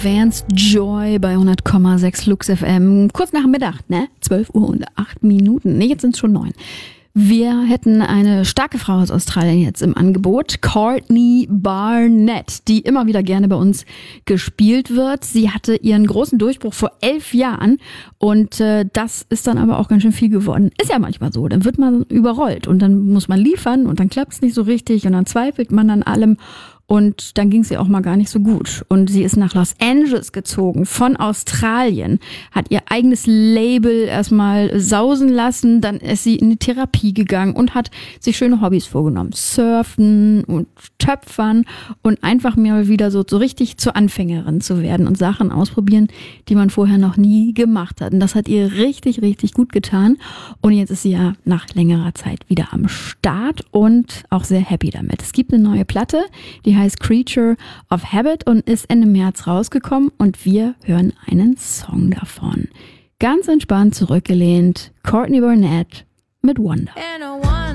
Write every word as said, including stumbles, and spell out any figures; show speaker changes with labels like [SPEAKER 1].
[SPEAKER 1] Vance Joy bei hundert Komma sechs Lux F M. Kurz nach Mittag, ne? zwölf Uhr und acht Minuten. Ne, jetzt sind es schon neun. Wir hätten eine starke Frau aus Australien jetzt im Angebot, Courtney Barnett, die immer wieder gerne bei uns gespielt wird. Sie hatte ihren großen Durchbruch vor elf Jahren und äh, das ist dann aber auch ganz schön viel geworden. Ist ja manchmal so, dann wird man überrollt und dann muss man liefern und dann klappt es nicht so richtig und dann zweifelt man an allem. Und dann ging es ihr auch mal gar nicht so gut. Und sie ist nach Los Angeles gezogen, von Australien, hat ihr eigenes Label erstmal sausen lassen, dann ist sie in die Therapie gegangen und hat sich schöne Hobbys vorgenommen. Surfen und Töpfern und einfach mal wieder so, so richtig zur Anfängerin zu werden und Sachen ausprobieren, die man vorher noch nie gemacht hat. Und das hat ihr richtig, richtig gut getan. Und jetzt ist sie ja nach längerer Zeit wieder am Start und auch sehr happy damit. Es gibt eine neue Platte, die heißt Creature of Habit und ist Ende März rausgekommen und wir hören einen Song davon. Ganz entspannt zurückgelehnt, Courtney Barnett mit Wonder.